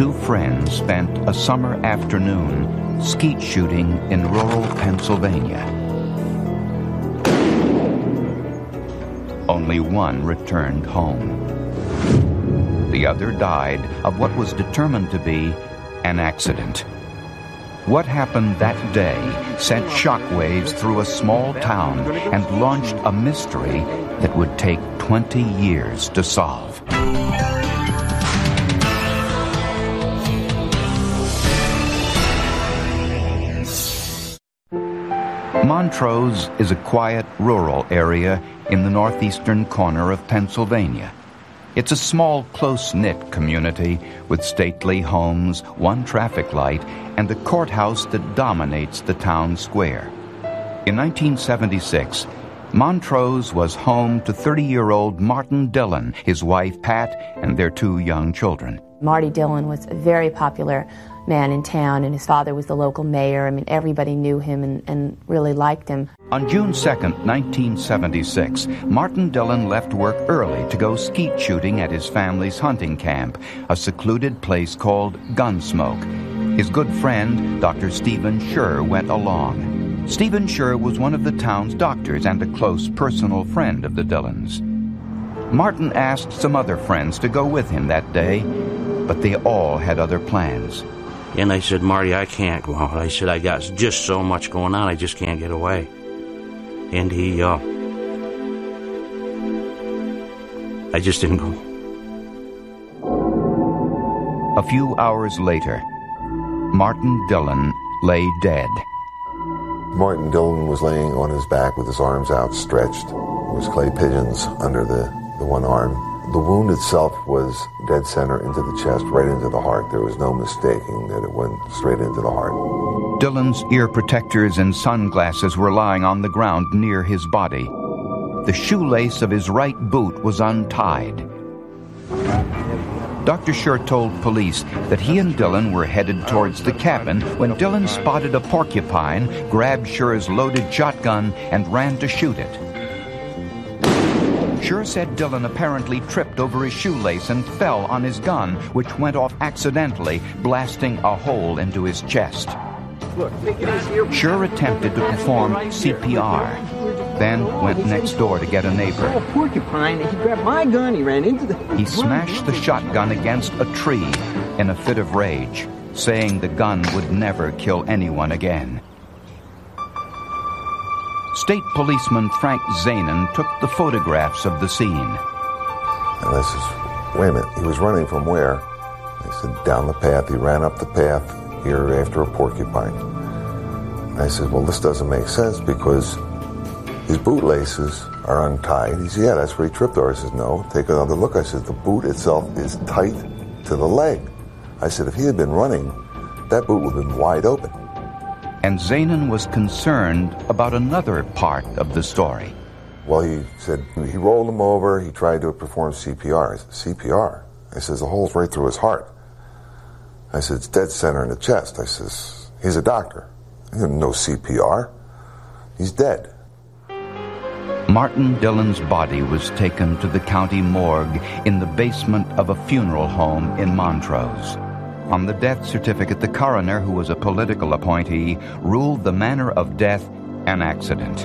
two friends spent a summer afternoon skeet shooting in rural Pennsylvania. Only one returned home. The other died of what was determined to be an accident. What happened that day sent shockwaves through a small town and launched a mystery that would take 20 years to solve. Montrose is a quiet rural area in the northeastern corner of Pennsylvania. It's a small, close-knit community with stately homes, one traffic light, and a courthouse that dominates the town square. In 1976, Montrose was home to 30-year-old Martin Dillon, his wife Pat, and their two young children. Marty Dillon was a very popular man in town, and his father was the local mayor. I mean, everybody knew him and really liked him. On June 2nd, 1976, Martin Dillon left work early to go skeet shooting at his family's hunting camp, a secluded place called Gunsmoke. His good friend, Dr. Stephen Scher, went along. Stephen Scher was one of the town's doctors and a close personal friend of the Dillons. Martin asked some other friends to go with him that day, but they all had other plans. And I said, Marty, I can't go out. I said, I got just so much going on, I just can't get away. And I just didn't go. A few hours later, Martin Dillon lay dead. Martin Dillon was laying on his back with his arms outstretched. There was clay pigeons under the one arm. The wound itself was dead center into the chest, right into the heart. There was no mistaking that it went straight into the heart. Dillon's ear protectors and sunglasses were lying on the ground near his body. The shoelace of his right boot was untied. Dr. Scher told police that he and Dillon were headed towards the cabin when Dillon spotted a porcupine, grabbed Scher's loaded shotgun, and ran to shoot it. Scher said Dillon apparently tripped over his shoelace and fell on his gun, which went off accidentally, blasting a hole into his chest. Scher attempted to perform CPR, then went next door to get a neighbor. Oh, porcupine! He grabbed my gun. He ran into the... He smashed the shotgun against a tree in a fit of rage, saying the gun would never kill anyone again. State policeman Frank Zanen took the photographs of the scene. And I says, wait a minute, he was running from where? I said, down the path. He ran up the path here after a porcupine. And I said, well, this doesn't make sense because his bootlaces are untied. He said, yeah, that's where he tripped over. I said, no, take another look. I said, the boot itself is tight to the leg. I said, if he had been running, that boot would have been wide open. And Zanen was concerned about another part of the story. Well, he said he rolled him over. He tried to perform CPR. I said, CPR? I says, the hole's right through his heart. I said, it's dead center in the chest. I says, he's a doctor. He didn't know CPR. He's dead. Martin Dillon's body was taken to the county morgue in the basement of a funeral home in Montrose. On the death certificate, the coroner, who was a political appointee, ruled the manner of death an accident.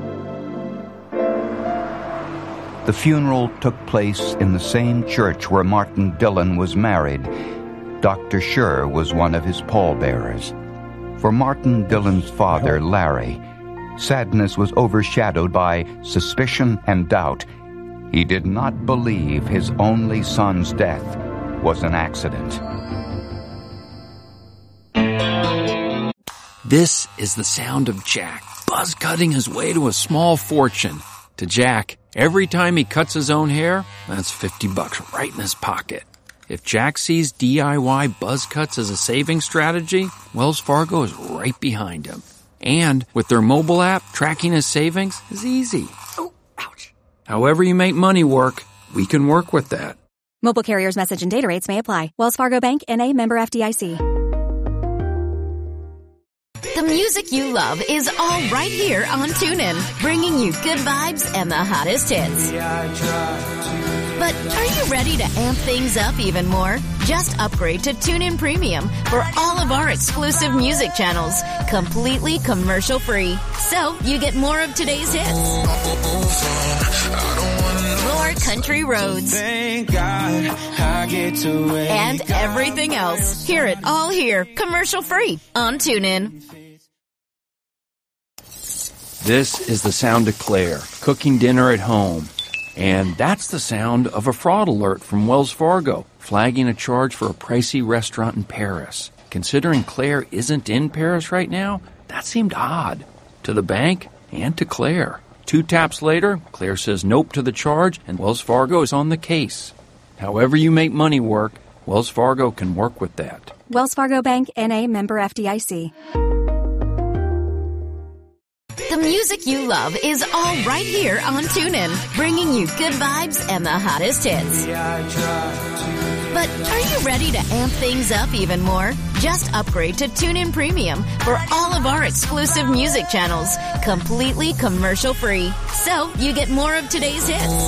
The funeral took place in the same church where Martin Dillon was married. Dr. Scher was one of his pallbearers. For Martin Dillon's father, Larry, sadness was overshadowed by suspicion and doubt. He did not believe his only son's death was an accident. This is the sound of Jack, buzz-cutting his way to a small fortune. To Jack, every time he cuts his own hair, that's $50 right in his pocket. If Jack sees DIY buzz cuts as a saving strategy, Wells Fargo is right behind him. And with their mobile app, tracking his savings is easy. Oh, ouch. However you make money work, we can work with that. Mobile carriers' message and data rates may apply. Wells Fargo Bank, N.A., member FDIC. The music you love is all right here on TuneIn, bringing you good vibes and the hottest hits. But are you ready to amp things up even more? Just upgrade to TuneIn Premium for all of our exclusive music channels, completely commercial-free. So you get more of today's hits, more country roads, Thank God I get to wake and everything else. Hear it all here, commercial-free on TuneIn. This is the sound of Claire, cooking dinner at home. And that's the sound of a fraud alert from Wells Fargo, flagging a charge for a pricey restaurant in Paris. Considering Claire isn't in Paris right now, that seemed odd. To the bank and to Claire. 2 taps later, Claire says nope to the charge, and Wells Fargo is on the case. However you make money work, Wells Fargo can work with that. Wells Fargo Bank, N.A., member FDIC. The music you love is all right here on TuneIn, bringing you good vibes and the hottest hits. But are you ready to amp things up even more? Just upgrade to TuneIn Premium for all of our exclusive music channels, completely commercial-free. So you get more of today's hits,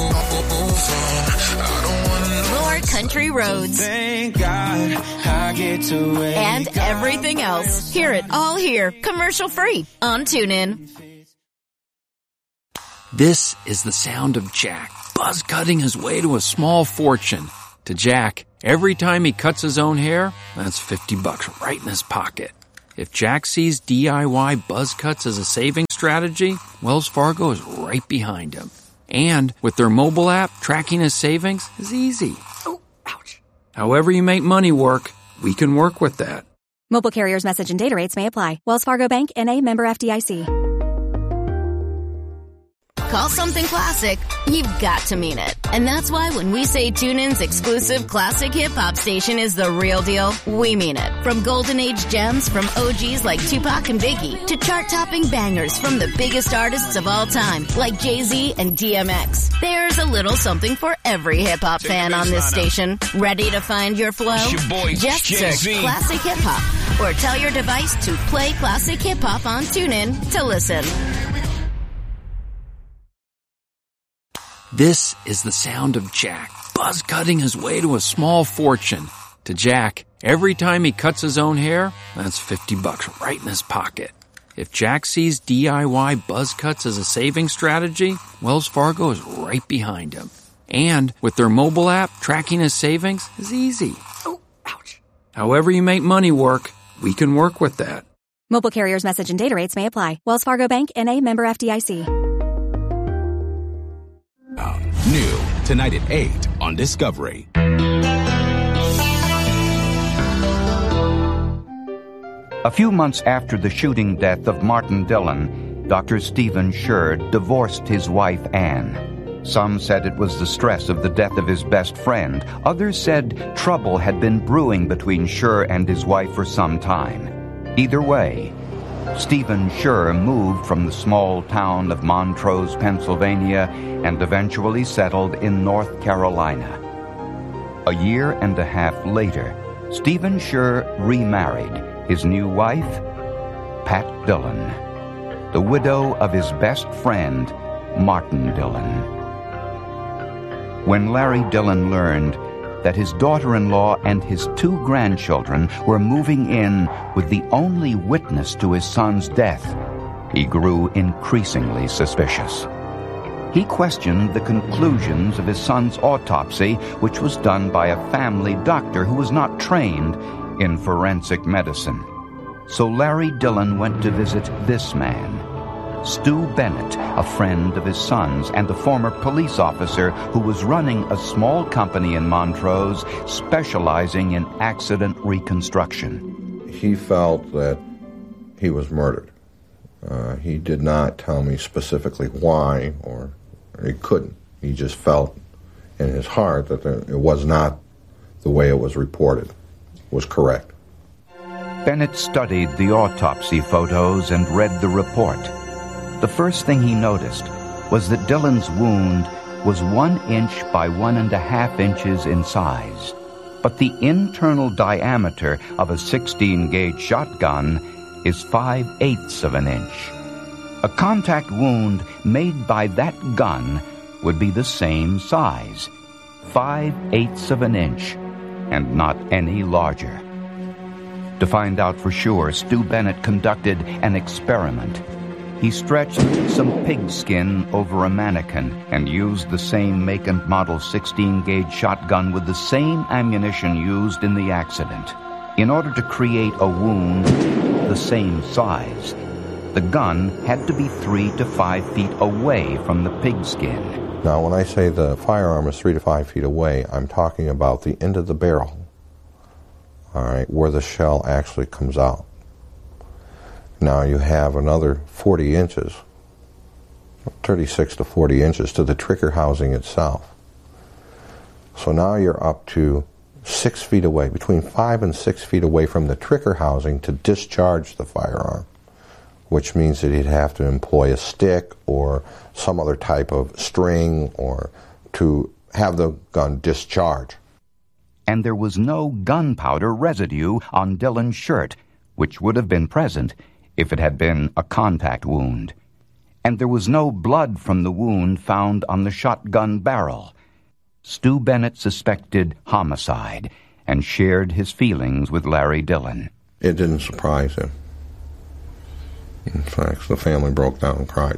more country roads, Thank God I get to wake and everything else. Hear it all here, commercial-free on TuneIn. This is the sound of Jack, buzz cutting his way to a small fortune. To Jack, every time he cuts his own hair, that's $50 right in his pocket. If Jack sees DIY buzz cuts as a saving strategy, Wells Fargo is right behind him. And with their mobile app, tracking his savings is easy. Oh, ouch. However you make money work, we can work with that. Mobile carriers' message and data rates may apply. Wells Fargo Bank, N.A., member FDIC. Call something classic, you've got to mean it. And that's why when we say TuneIn's exclusive classic hip-hop station is the real deal, we mean it. From golden age gems from OGs like Tupac and Biggie to chart-topping bangers from the biggest artists of all time like Jay-Z and DMX. There's a little something for every hip-hop fan on this station. Ready to find your flow? Just search Classic Hip-Hop or tell your device to play Classic Hip-Hop on TuneIn to listen. This is the sound of Jack, buzz cutting his way to a small fortune. To Jack, every time he cuts his own hair, that's $50 right in his pocket. If Jack sees DIY buzz cuts as a saving strategy, Wells Fargo is right behind him. And with their mobile app, tracking his savings is easy. Oh, ouch. However you make money work, we can work with that. Mobile carriers' message and data rates may apply. Wells Fargo Bank, N.A., member FDIC. New, tonight at 8 on Discovery. A few months after the shooting death of Martin Dillon, Dr. Stephen Scher divorced his wife, Anne. Some said it was the stress of the death of his best friend. Others said trouble had been brewing between Scher and his wife for some time. Either way, Stephen Scher moved from the small town of Montrose, Pennsylvania, and eventually settled in North Carolina. A year and a half later, Stephen Scher remarried. His new wife, Pat Dillon, the widow of his best friend, Martin Dillon. When Larry Dillon learned that his daughter-in-law and his 2 grandchildren were moving in with the only witness to his son's death, he grew increasingly suspicious. He questioned the conclusions of his son's autopsy, which was done by a family doctor who was not trained in forensic medicine. So Larry Dillon went to visit this man, Stu Bennett, a friend of his son's and a former police officer who was running a small company in Montrose specializing in accident reconstruction. He felt that he was murdered. He did not tell me specifically why, or he couldn't. He just felt in his heart that it was not the way it was reported, was correct. Bennett studied the autopsy photos and read the report. The first thing he noticed was that Dillon's wound was 1 inch by 1.5 inches in size, but the internal diameter of a 16-gauge shotgun is 5/8 of an inch. A contact wound made by that gun would be the same size. 5/8 of an inch, and not any larger. To find out for sure, Stu Bennett conducted an experiment. He stretched some pig skin over a mannequin and used the same make and model 16-gauge shotgun with the same ammunition used in the accident. In order to create a wound the same size, the gun had to be 3 to 5 feet away from the pigskin. Now, when I say the firearm is 3 to 5 feet away, I'm talking about the end of the barrel, all right, where the shell actually comes out. Now you have another 40 inches, 36 to 40 inches to the trigger housing itself. So now you're up to 6 feet away, between 5 and 6 feet away from the trigger housing to discharge the firearm, which means that he'd have to employ a stick or some other type of string or to have the gun discharge. And there was no gunpowder residue on Dillon's shirt, which would have been present if it had been a contact wound. And there was no blood from the wound found on the shotgun barrel. Stu Bennett suspected homicide and shared his feelings with Larry Dillon. It didn't surprise him. In fact, the family broke down and cried.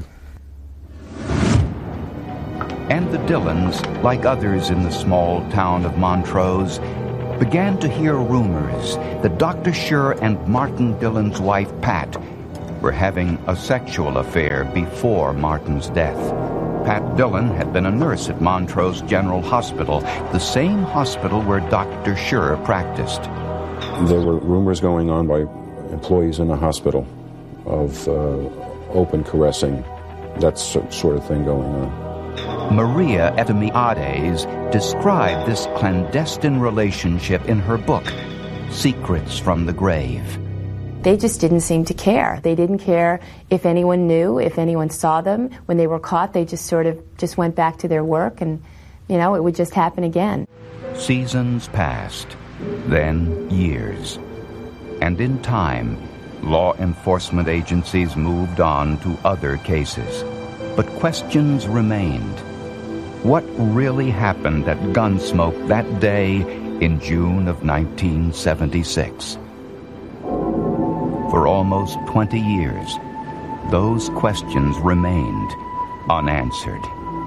And the Dillons, like others in the small town of Montrose, began to hear rumors that Dr. Scher and Martin Dillon's wife, Pat, were having a sexual affair before Martin's death. Pat Dillon had been a nurse at Montrose General Hospital, the same hospital where Dr. Scher practiced. There were rumors going on by employees in the hospital of open caressing, that sort of thing going on. Maria Etimiades described this clandestine relationship in her book, Secrets from the Grave. They just didn't seem to care. They didn't care if anyone knew, if anyone saw them. When they were caught, they just went back to their work, and, it would just happen again. Seasons passed, then years. And in time, law enforcement agencies moved on to other cases. But questions remained. What really happened at Gunsmoke that day in June of 1976? For almost 20 years, those questions remained unanswered.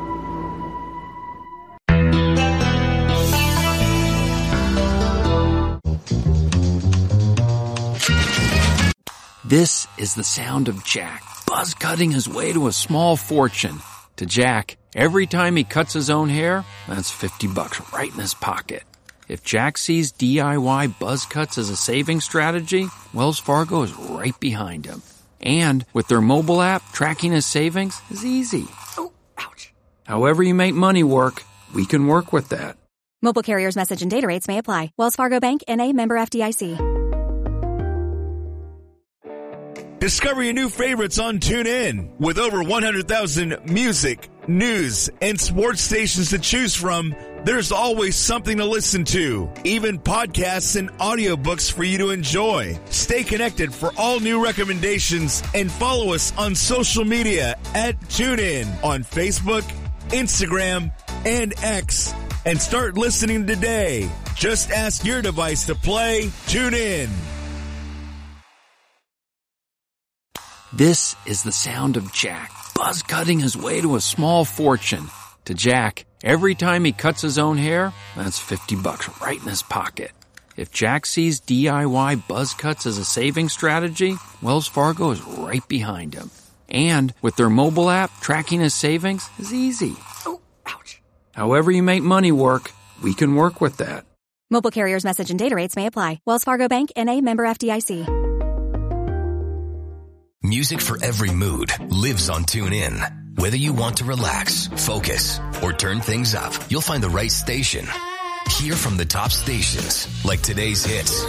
This is the sound of Jack, buzz cutting his way to a small fortune. To Jack, every time he cuts his own hair, that's $50 right in his pocket. If Jack sees DIY buzz cuts as a saving strategy, Wells Fargo is right behind him. And with their mobile app, tracking his savings is easy. Oh, ouch. However you make money work, we can work with that. Mobile carriers' message and data rates may apply. Wells Fargo Bank, N.A., member FDIC. Discover your new favorites on TuneIn. With over 100,000 music, news, and sports stations to choose from, there's always something to listen to. Even podcasts and audiobooks for you to enjoy. Stay connected for all new recommendations and follow us on social media at TuneIn on Facebook, Instagram, and X. And start listening today. Just ask your device to play TuneIn. This is the sound of Jack, buzz cutting his way to a small fortune. To Jack, every time he cuts his own hair, that's $50 right in his pocket. If Jack sees DIY buzz cuts as a saving strategy, Wells Fargo is right behind him. And with their mobile app, tracking his savings is easy. Oh, ouch. However you make money work, we can work with that. Mobile carriers' message and data rates may apply. Wells Fargo Bank, N.A., member FDIC. Music for every mood lives on TuneIn. Whether you want to relax, focus, or turn things up, you'll find the right station. Hear from the top stations, like today's hits,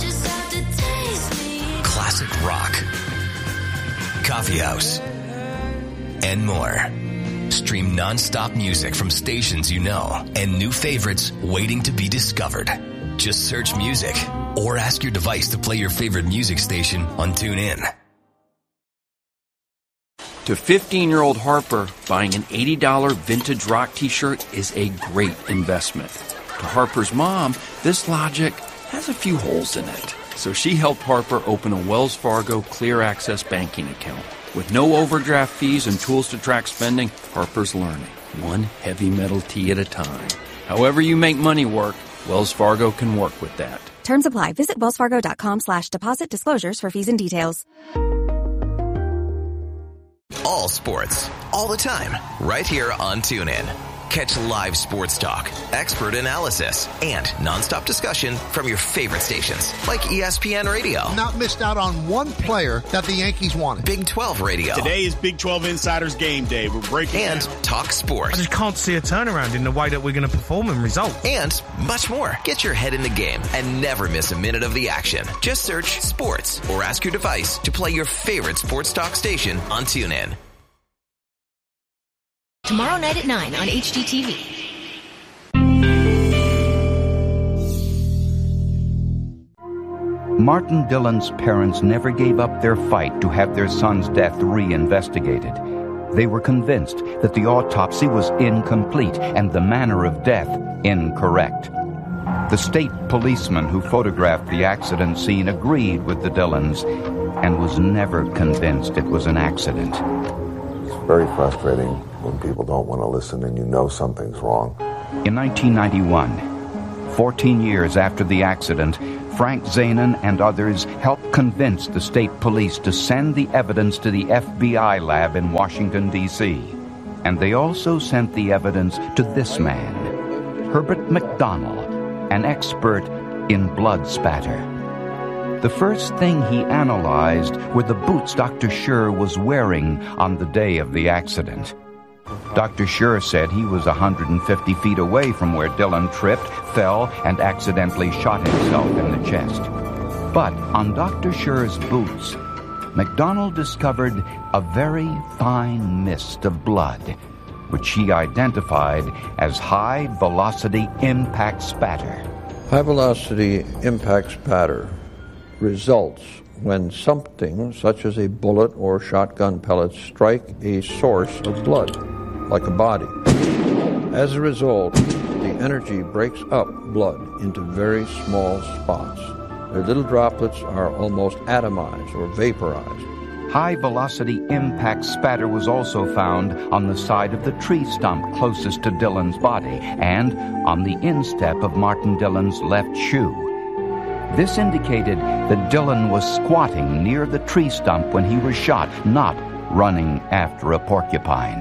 classic rock, coffee house, and more. Stream non-stop music from stations you know and new favorites waiting to be discovered. Just search music or ask your device to play your favorite music station on TuneIn. To 15-year-old Harper, buying an $80 vintage rock t-shirt is a great investment. To Harper's mom, this logic has a few holes in it. So she helped Harper open a Wells Fargo Clear Access banking account. With no overdraft fees and tools to track spending, Harper's learning, one heavy metal tea at a time. However you make money work, Wells Fargo can work with that. Terms apply. Visit wellsfargo.com/deposit disclosures for fees and details. All sports, all the time, right here on TuneIn. Catch live sports talk, expert analysis, and nonstop discussion from your favorite stations like ESPN Radio. Not missed out on one player that the Yankees wanted. Big 12 Radio. Today is Big 12 Insiders Game Day. We're breaking and down. Talk sports. I just can't see a turnaround in the way that we're going to perform and results. And much more. Get your head in the game and never miss a minute of the action. Just search sports or ask your device to play your favorite sports talk station on TuneIn. Tomorrow night at 9 on HGTV. Martin Dillon's parents never gave up their fight to have their son's death reinvestigated. They were convinced that the autopsy was incomplete and the manner of death incorrect. The state policeman who photographed the accident scene agreed with the Dillons and was never convinced it was an accident. It's very frustrating when people don't want to listen and you know something's wrong. In 1991, 14 years after the accident, Frank Zanen and others helped convince the state police to send the evidence to the FBI lab in Washington, D.C. And they also sent the evidence to this man, Herbert McDonald, an expert in blood spatter. The first thing he analyzed were the boots Dr. Schur was wearing on the day of the accident. Dr. Schur said he was 150 feet away from where Dillon tripped, fell, and accidentally shot himself in the chest. But on Dr. Schur's boots, McDonald discovered a very fine mist of blood, which he identified as high-velocity impact spatter. High-velocity impact spatter results when something such as a bullet or shotgun pellets strike a source of blood, like a body. As a result, the energy breaks up blood into very small spots. Their little droplets are almost atomized or vaporized. High-velocity impact spatter was also found on the side of the tree stump closest to Dillon's body and on the instep of Martin Dillon's left shoe. This indicated that Dillon was squatting near the tree stump when he was shot, not running after a porcupine.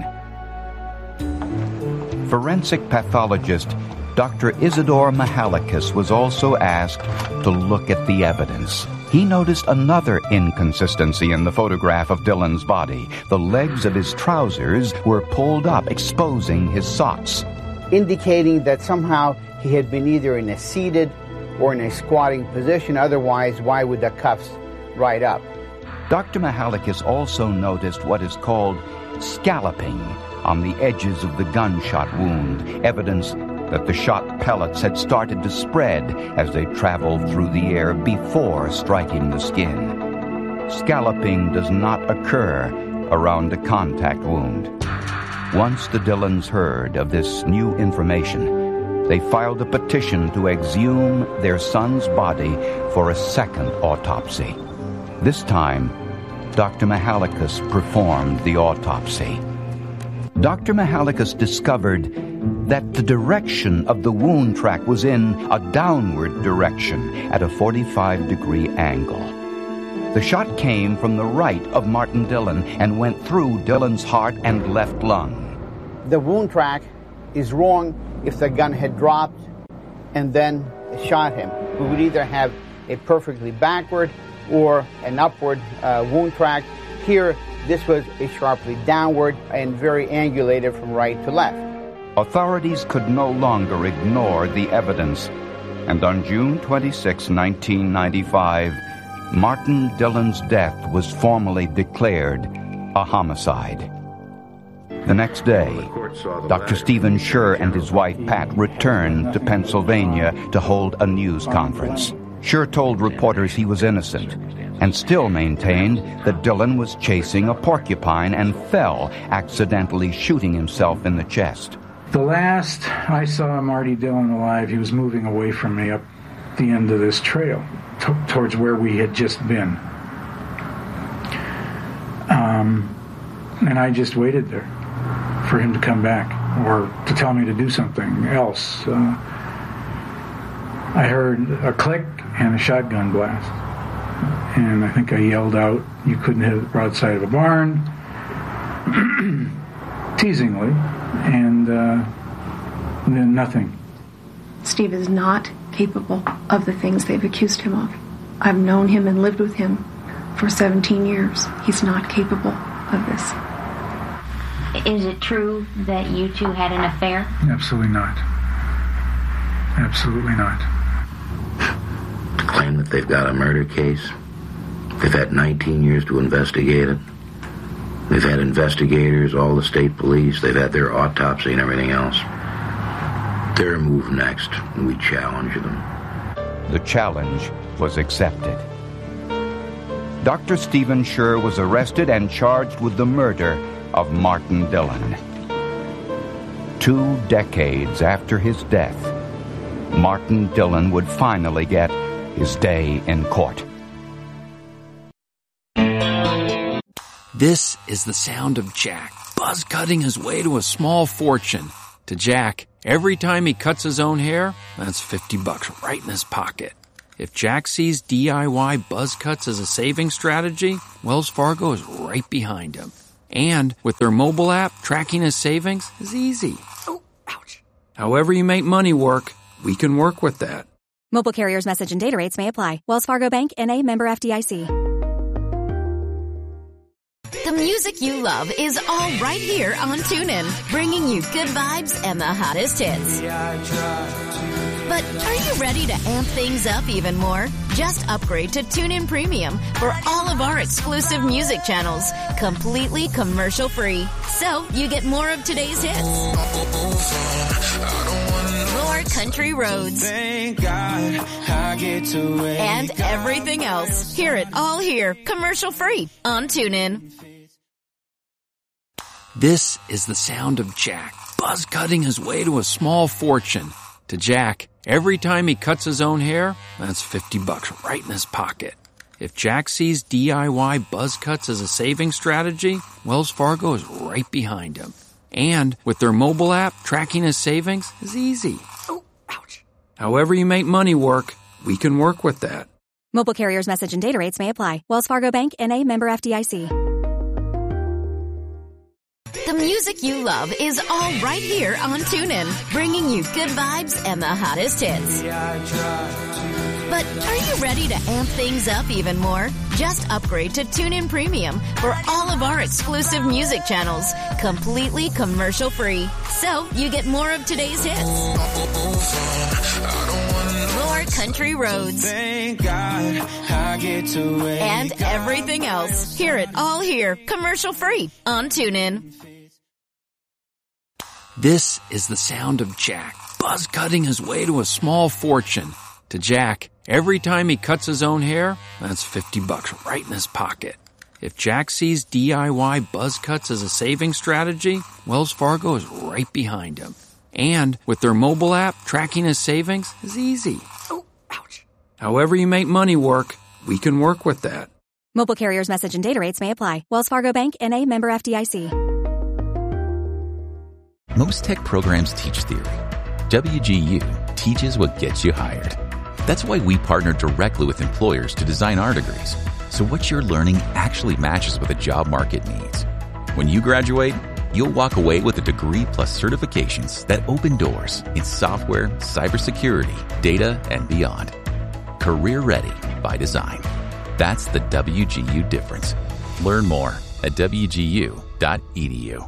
Forensic pathologist Dr. Isidore Mihalakis was also asked to look at the evidence. He noticed another inconsistency in the photograph of Dillon's body. The legs of his trousers were pulled up, exposing his socks, indicating that somehow he had been either in a seated or in a squatting position. Otherwise, why would the cuffs ride up? Dr. Mihalakis also noticed what is called scalloping on the edges of the gunshot wound, evidence that the shot pellets had started to spread as they traveled through the air before striking the skin. Scalloping does not occur around a contact wound. Once the Dillons heard of this new information, they filed a petition to exhume their son's body for a second autopsy. This time, Dr. Mihalakis performed the autopsy. Dr. Mihalakis discovered that the direction of the wound track was in a downward direction at a 45-degree angle. The shot came from the right of Martin Dillon and went through Dillon's heart and left lung. The wound track is wrong if the gun had dropped and then shot him. We would either have a perfectly backward or an upward wound track. Here, this was a sharply downward and very angulated from right to left. Authorities could no longer ignore the evidence, and on June 26, 1995, Martin Dillon's death was formally declared a homicide. The next day, Dr. Stephen Schur and his wife Pat returned to Pennsylvania to hold a news conference. Schur told reporters he was innocent and still maintained that Dillon was chasing a porcupine and fell, accidentally shooting himself in the chest. The last I saw Marty Dillon alive, he was moving away from me up the end of this trail towards where we had just been. And I just waited there for him to come back or to tell me to do something else. I heard a click and a shotgun blast. And I think I yelled out, "You couldn't hit the broadside of a barn," teasingly, and then nothing. Steve is not capable of the things they've accused him of. I've known him and lived with him for 17 years. He's not capable of this. Is it true that you two had an affair? Absolutely not. Absolutely not. To claim that they've got a murder case, they've had 19 years to investigate it. They've had investigators, all the state police, they've had their autopsy and everything else. Their move next, and we challenge them. The challenge was accepted. Dr. Stephen Schur was arrested and charged with the murder of Martin Dillon. 2 decades after his death, Martin Dillon would finally get his day in court. This is the sound of Jack, buzz cutting his way to a small fortune. To Jack, every time he cuts his own hair, that's $50 right in his pocket. If Jack sees DIY buzz cuts as a saving strategy, Wells Fargo is right behind him. And with their mobile app, tracking his savings is easy. Oh, ouch. However you make money work, we can work with that. Mobile carriers' message and data rates may apply. Wells Fargo Bank, N.A., member FDIC. The music you love is all right here on TuneIn, bringing you good vibes and the hottest hits. But are you ready to amp things up even more? Just upgrade to TuneIn Premium for all of our exclusive music channels, completely commercial-free. So you get more of today's hits, more country roads, Thank God I get to wake and everything else. Hear it all here, commercial-free on TuneIn. This is the sound of Jack, buzz cutting his way to a small fortune. To Jack, every time he cuts his own hair, that's $50 right in his pocket. If Jack sees DIY buzz cuts as a saving strategy, Wells Fargo is right behind him. And with their mobile app, tracking his savings is easy. Oh, ouch. However you make money work, we can work with that. Mobile carriers' message and data rates may apply. Wells Fargo Bank, N.A., member FDIC. The music you love is all right here on TuneIn, bringing you good vibes and the hottest hits. But are you ready to amp things up even more? Just upgrade to TuneIn Premium for all of our exclusive music channels, completely commercial-free. So you get more of today's hits, more country roads, Thank God I get to wake and everything else. Hear it all here, commercial-free on TuneIn. This is the sound of Jack, buzz cutting his way to a small fortune. To Jack, every time he cuts his own hair, that's $50 right in his pocket. If Jack sees DIY buzz cuts as a saving strategy, Wells Fargo is right behind him. And with their mobile app, tracking his savings is easy. Oh, ouch. However you make money work, we can work with that. Mobile carriers' message and data rates may apply. Wells Fargo Bank, N.A., member FDIC. Most tech programs teach theory. WGU teaches what gets you hired. That's why we partner directly with employers to design our degrees, so what you're learning actually matches what the job market needs. When you graduate, you'll walk away with a degree plus certifications that open doors in software, cybersecurity, data, and beyond. Career ready by design. That's the WGU difference. Learn more at wgu.edu.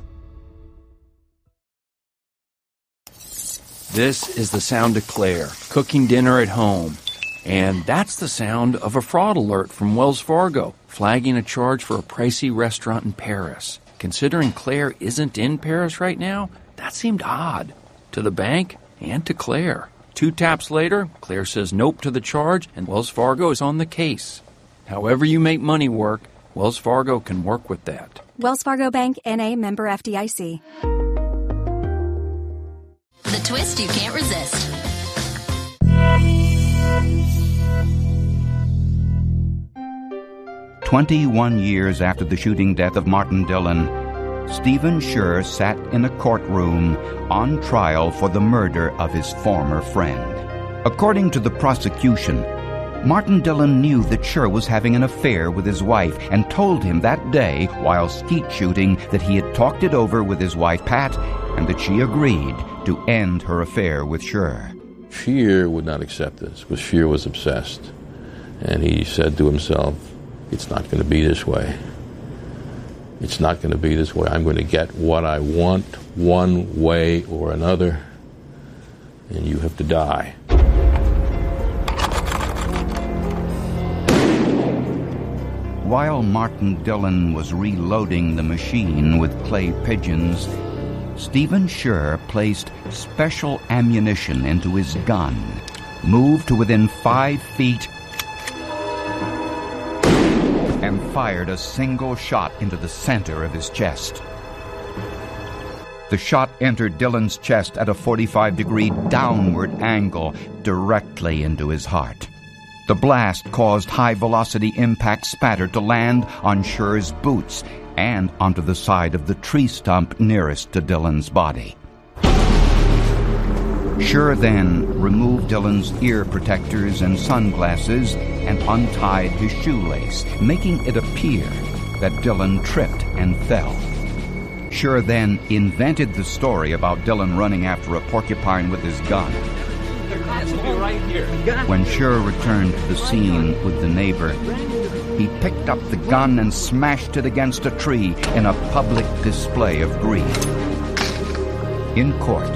This is the sound of Claire, cooking dinner at home. And that's the sound of a fraud alert from Wells Fargo, flagging a charge for a pricey restaurant in Paris. Considering Claire isn't in Paris right now, that seemed odd to the bank and to Claire. 2 taps later, Claire says nope to the charge, and Wells Fargo is on the case. However you make money work, Wells Fargo can work with that. Wells Fargo Bank, N.A., member FDIC. The twist you can't resist. "21 years after the shooting death of Martin Dillon, Stephen Scher sat in a courtroom on trial for the murder of his former friend. According to the prosecution, Martin Dillon knew that Scher was having an affair with his wife and told him that day while skeet shooting that he had talked it over with his wife Pat and that she agreed to end her affair with Scher. Scheer would not accept this because Scheer was obsessed. And he said to himself, it's not going to be this way. It's not going to be this way. I'm going to get what I want one way or another, and you have to die. While Martin Dillon was reloading the machine with clay pigeons, Stephen Scher placed special ammunition into his gun, moved to within 5 feet, and fired a single shot into the center of his chest. The shot entered Dillon's chest at a 45-degree downward angle directly into his heart. The blast caused high-velocity impact spatter to land on Scher's boots and onto the side of the tree stump nearest to Dillon's body. Scher then removed Dillon's ear protectors and sunglasses and untied his shoelace, making it appear that Dillon tripped and fell. Scher then invented the story about Dillon running after a porcupine with his gun. When Scher returned to the scene with the neighbor, he picked up the gun and smashed it against a tree in a public display of grief. In court,